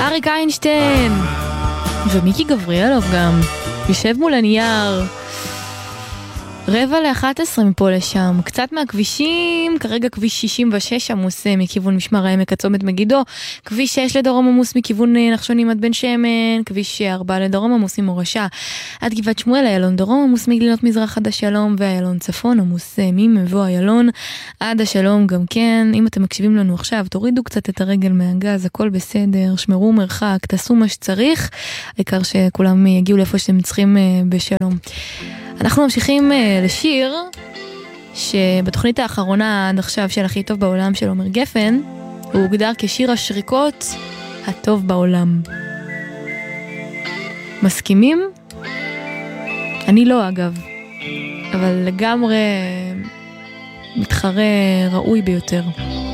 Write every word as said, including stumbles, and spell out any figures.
אריק איינשטיין ומיקי גבריאלוב גם יושב מול הנייר. רבע לאחת עשרה מפה לשם, קצת מהכבישים, כרגע כביש שישים ושש עמוס מכיוון משמר העמק הצומת מגידו, כביש שש לדרום עמוס מכיוון נחשונים עד בן שמן, כביש ארבע לדרום עמוס ממורשה עד גבעת שמואל, איילון דרום עמוס מגלילות מזרח עד השלום, ואיילון צפון עמוס ממבוא איילון עד השלום גם כן. אם אתם מקשיבים לנו עכשיו, תורידו קצת את הרגל מהגז, הכל בסדר, שמרו מרחק, תעשו מה שצריך, העיקר שכולם יגיעו לאיפה שאתם צריכים בשלום. אנחנו ממשיכים uh, לשיר שבתוכנית האחרונה עד עכשיו של הכי טוב בעולם של עומר גפן, הוא הוגדר כשיר השריקות הטוב בעולם. מסכימים? אני לא אגב, אבל לגמרי מתחרה ראוי ביותר.